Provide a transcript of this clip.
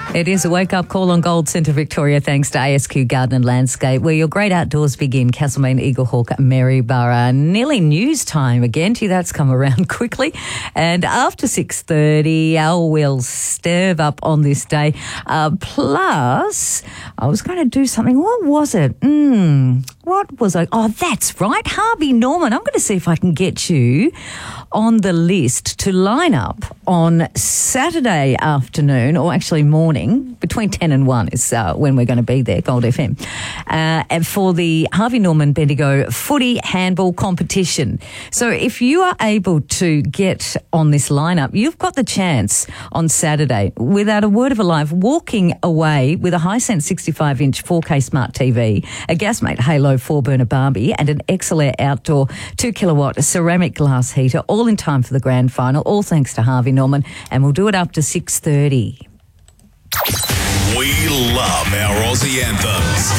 It is a wake-up call on Gold Centre Victoria thanks to ASQ Garden and Landscape, where your great outdoors begin. Castlemaine, Eaglehawk, Maryborough. Nearly news time again. Gee, that's come around quickly. And after 6:30, we'll stir up on this day. Plus, I was going to do something. What was it? What was I? Oh, that's right. Harvey Norman. I'm going to see if I can get you on the list to line up on Saturday afternoon, or actually morning, between 10 and 1 is when we're going to be there, Gold FM, and for the Harvey Norman Bendigo footy handball competition. So if you are able to get on this lineup, you've got the chance on Saturday, without a word of a lie, walking away with a Hisense 65-inch 4K smart TV, a Gasmate Halo 4-burner Barbie and an Excel Outdoor 2-kilowatt ceramic glass heater, all in time for the grand final, all thanks to Harvey Norman, and we'll do it up to 6:30. We love our Aussie anthems.